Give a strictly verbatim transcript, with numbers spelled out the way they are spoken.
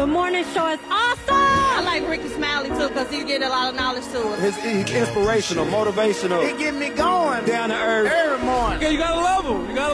The morning show is awesome. I like Ricky Smiley, too, because he get a lot of knowledge to us. His, he's inspirational, motivational. He get me going Down to earth. every morning. Yeah, you gotta love him. You gotta